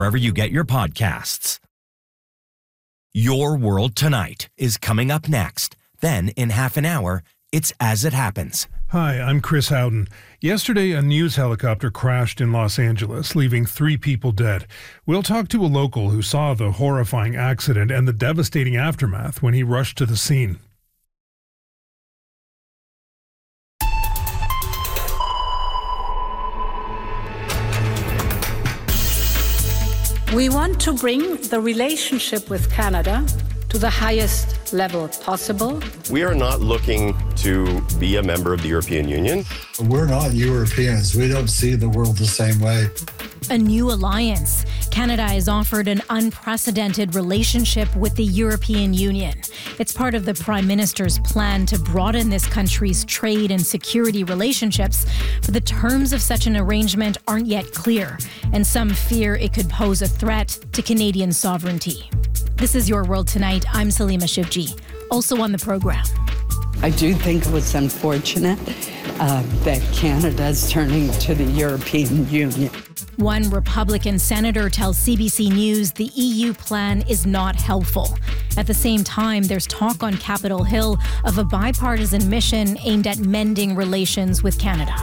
wherever you get your podcasts. Your World Tonight is coming up next. Then, in half an hour, it's As It Happens. Hi, I'm Chris Howden. Yesterday, a news helicopter crashed in Los Angeles, leaving 3 people dead. We'll talk to a local who saw the horrifying accident and the devastating aftermath when he rushed to the scene. We want to bring the relationship with Canada to the highest level possible. We are not looking to be a member of the European Union. We're not Europeans. We don't see the world the same way. A new alliance. Canada is offered an unprecedented relationship with the European Union. It's part of the Prime Minister's plan to broaden this country's trade and security relationships, but the terms of such an arrangement aren't yet clear, and some fear it could pose a threat to Canadian sovereignty. This is Your World Tonight. I'm Salima Shivji. Also on the program. I do think it was unfortunate that Canada is turning to the European Union. One Republican senator tells CBC News the EU plan is not helpful. At the same time, there's talk on Capitol Hill of a bipartisan mission aimed at mending relations with Canada.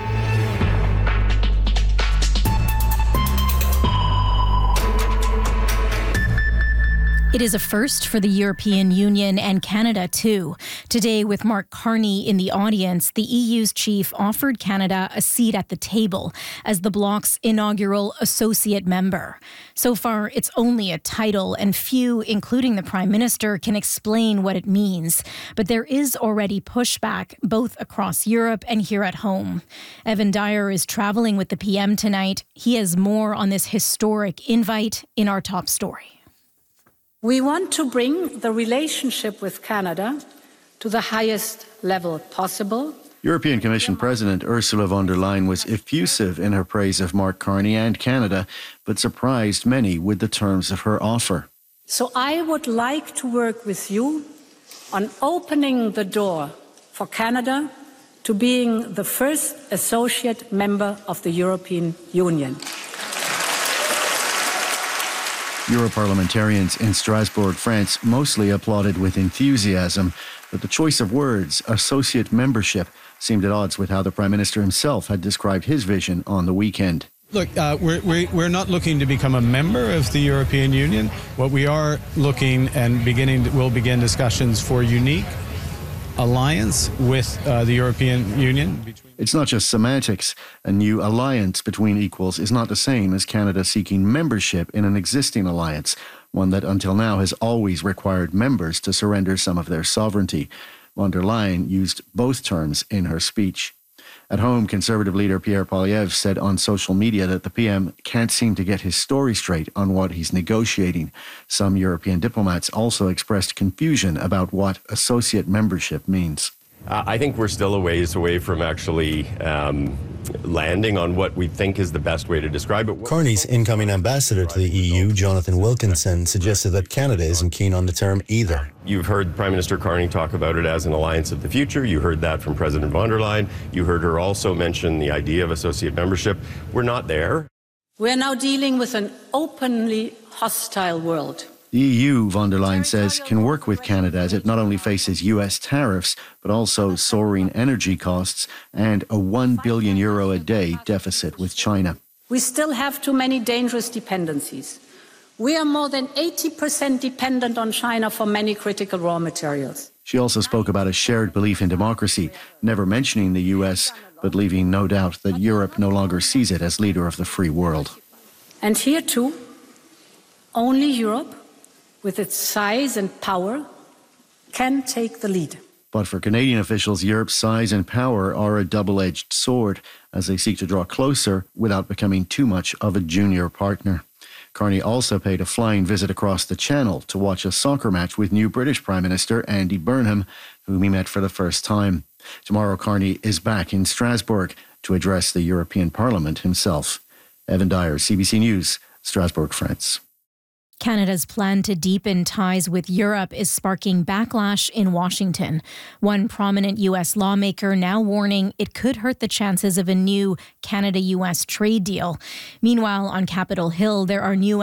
It is a first for the European Union and Canada, too. Today, with Mark Carney in the audience, the EU's chief offered Canada a seat at the table as the bloc's inaugural associate member. So far, it's only a title, and few, including the Prime Minister, can explain what it means. But there is already pushback, both across Europe and here at home. Evan Dyer is traveling with the PM tonight. He has more on this historic invite in our top story. We want to bring the relationship with Canada to the highest level possible. European Commission President Ursula von der Leyen was effusive in her praise of Mark Carney and Canada, but surprised many with the terms of her offer. So I would like to work with you on opening the door for Canada to being the first associate member of the European Union. Europarliamentarians in Strasbourg, France, mostly applauded with enthusiasm, but the choice of words, associate membership, seemed at odds with how the Prime Minister himself had described his vision on the weekend. Look, we're not looking to become a member of the European Union. What we are looking and will begin discussions for unique alliance with the European Union. It's not just semantics. A new alliance between equals is not the same as Canada seeking membership in an existing alliance, one that until now has always required members to surrender some of their sovereignty. Von der Leyen used both terms in her speech. At home, Conservative leader Pierre Poilievre said on social media that the PM can't seem to get his story straight on what he's negotiating. Some European diplomats also expressed confusion about what associate membership means. I think we're still a ways away from actually landing on what we think is the best way to describe it. Carney's incoming ambassador to the EU, Jonathan Wilkinson, suggested that Canada isn't keen on the term either. You've heard Prime Minister Carney talk about it as an alliance of the future. You heard that from President von der Leyen. You heard her also mention the idea of associate membership. We're not there. We're now dealing with an openly hostile world. The EU, von der Leyen says, can work with Canada as it not only faces US tariffs, but also soaring energy costs and a €1 billion a day deficit with China. We still have too many dangerous dependencies. We are more than 80% dependent on China for many critical raw materials. She also spoke about a shared belief in democracy, never mentioning the US, but leaving no doubt that Europe no longer sees it as leader of the free world. And here too, only Europe, with its size and power, can take the lead. But for Canadian officials, Europe's size and power are a double-edged sword as they seek to draw closer without becoming too much of a junior partner. Carney also paid a flying visit across the Channel to watch a soccer match with new British Prime Minister Andy Burnham, whom he met for the first time. Tomorrow, Carney is back in Strasbourg to address the European Parliament himself. Evan Dyer, CBC News, Strasbourg, France. Canada's plan to deepen ties with Europe is sparking backlash in Washington. One prominent U.S. lawmaker now warning it could hurt the chances of a new Canada-U.S. trade deal. Meanwhile, on Capitol Hill, there are new